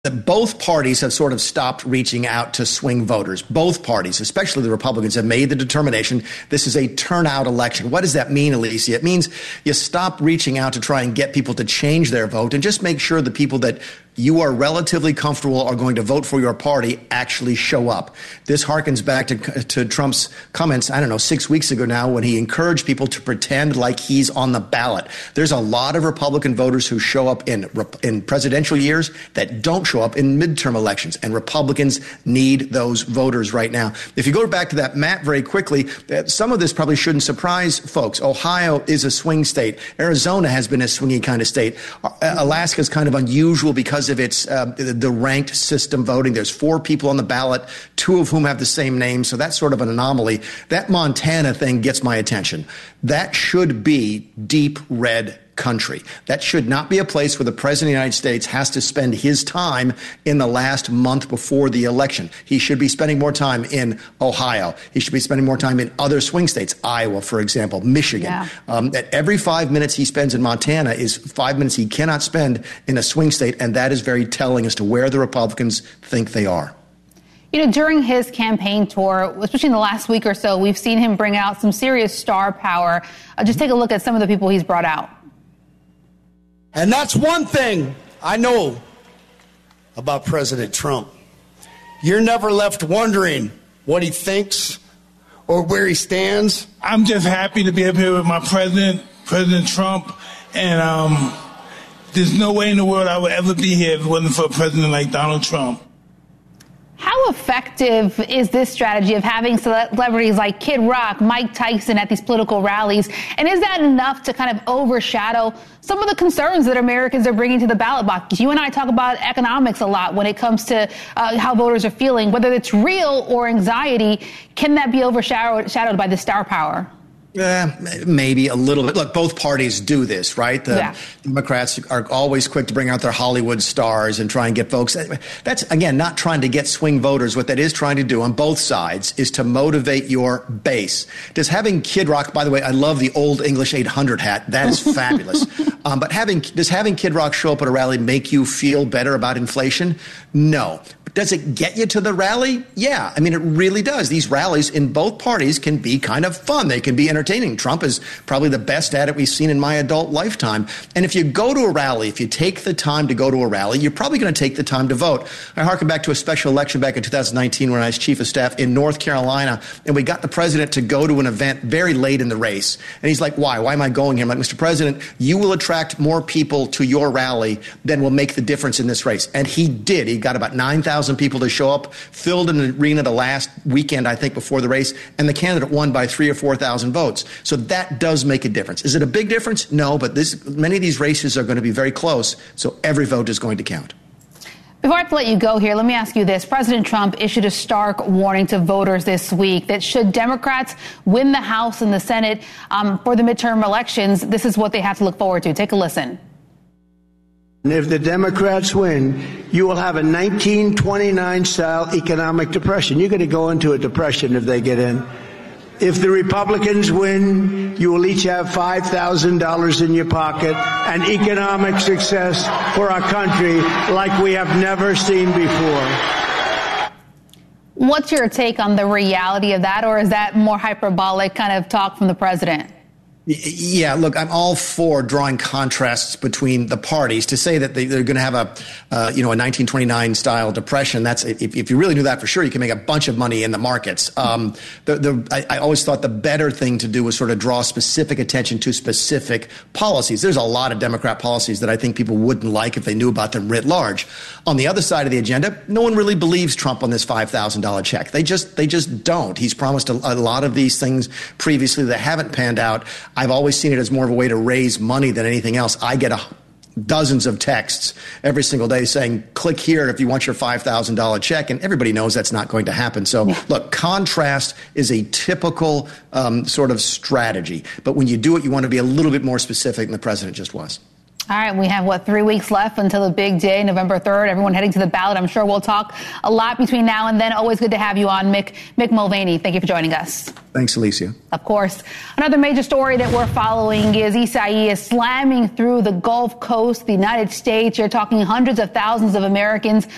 that both parties have sort of stopped reaching out to swing voters. Both parties, especially the Republicans, have made the determination this is a turnout election. What does that mean, Alicia? It means you stop reaching out to try and get people to change their vote and just make sure the people that you are relatively comfortable are going to vote for your party actually show up. This harkens back to Trump's comments, 6 weeks ago now, when he encouraged people to pretend like he's on the ballot. There's a lot of Republican voters who show up in presidential years that don't show up in midterm elections, and Republicans need those voters right now. If you go back to that map very quickly, some of this probably shouldn't surprise folks. Ohio is a swing state. Arizona has been a swingy kind of state. Alaska is kind of unusual because of its the ranked system voting. There's 4 people on the ballot, 2 of whom have the same name, so that's sort of an anomaly. That Montana thing gets my attention. That should be deep red country. That should not be a place where the president of the United States has to spend his time in the last month before the election. He should be spending more time in Ohio. He should be spending more time in other swing states, Iowa, for example, Michigan. Yeah. At every 5 minutes he spends in Montana is 5 minutes he cannot spend in a swing state, and that is very telling as to where the Republicans think they are. During his campaign tour, especially in the last week or so, we've seen him bring out some serious star power. Just take a look at some of the people he's brought out. And that's one thing I know about President Trump. You're never left wondering what he thinks or where he stands. I'm just happy to be up here with my president, President Trump, and there's no way in the world I would ever be here if it wasn't for a president like Donald Trump. How effective is this strategy of having celebrities like Kid Rock, Mike Tyson at these political rallies? And is that enough to kind of overshadow some of the concerns that Americans are bringing to the ballot box? You and I talk about economics a lot when it comes to how voters are feeling, whether it's real or anxiety. Can that be overshadowed by the star power? Maybe a little bit. Look, both parties do this, right? The Democrats are always quick to bring out their Hollywood stars and try and get folks. That's, again, not trying to get swing voters. What that is trying to do on both sides is to motivate your base. Does having Kid Rock, by the way, I love the old English 800 hat. That is fabulous. But does having Kid Rock show up at a rally make you feel better about inflation? No. Does it get you to the rally? Yeah. I mean, it really does. These rallies in both parties can be kind of fun. They can be entertaining. Trump is probably the best at it we've seen in my adult lifetime. And if you go to a rally, if you take the time to go to a rally, you're probably going to take the time to vote. I harken back to a special election back in 2019 when I was chief of staff in North Carolina, and we got the president to go to an event very late in the race. And he's like, why? Why am I going here? I'm like, Mr. President, you will attract more people to your rally than will make the difference in this race. And he did. He got about 9,000 people to show up, filled an arena the last weekend, I think, before the race, and the candidate won by 3,000 or 4,000 votes. So that does make a difference. Is it a big difference? No, but many of these races are going to be very close, so every vote is going to count. Before I have to let you go here, let me ask you this. President Trump issued a stark warning to voters this week that should Democrats win the House and the Senate for the midterm elections, this is what they have to look forward to. Take a listen. And if the Democrats win, you will have a 1929-style economic depression. You're going to go into a depression if they get in. If the Republicans win, you will each have $5,000 in your pocket and economic success for our country like we have never seen before. What's your take on the reality of that, or is that more hyperbolic kind of talk from the president? Yeah, look, I'm all for drawing contrasts between the parties. To say that they're going to have a 1929 style depression, that's if you really knew that for sure, you can make a bunch of money in the markets. I always thought the better thing to do was sort of draw specific attention to specific policies. There's a lot of Democrat policies that I think people wouldn't like if they knew about them writ large. On the other side of the agenda, no one really believes Trump on this $5,000 check. They just don't. He's promised a lot of these things previously that haven't panned out. I've always seen it as more of a way to raise money than anything else. I get dozens of texts every single day saying, click here if you want your $5,000 check. And everybody knows that's not going to happen. So, look, contrast is a typical sort of strategy. But when you do it, you want to be a little bit more specific than the president just was. All right, we have, 3 weeks left until the big day, November 3rd. Everyone heading to the ballot. I'm sure we'll talk a lot between now and then. Always good to have you on, Mick Mulvaney. Thank you for joining us. Thanks, Alicia. Of course. Another major story that we're following is Isaias slamming through the Gulf Coast, the United States. You're talking hundreds of thousands of Americans